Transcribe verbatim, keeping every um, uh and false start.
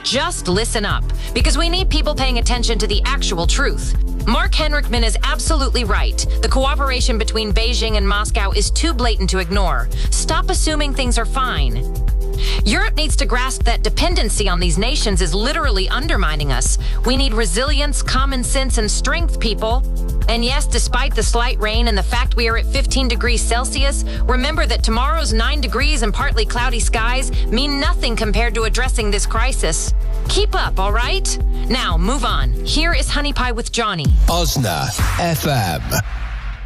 Just listen up, because we need people paying attention to the actual truth. Mark Henrikman is absolutely right. The cooperation between Beijing and Moscow is too blatant to ignore. Stop assuming things are fine. Europe needs to grasp that dependency on these nations is literally undermining us. We need resilience, common sense, and strength, people. And yes, despite the slight rain and the fact we are at fifteen degrees Celsius, remember that tomorrow's nine degrees and partly cloudy skies mean nothing compared to addressing this crisis. Keep up, all right? Now, move on. Here is Honey Pie with Johnny. Osna F M.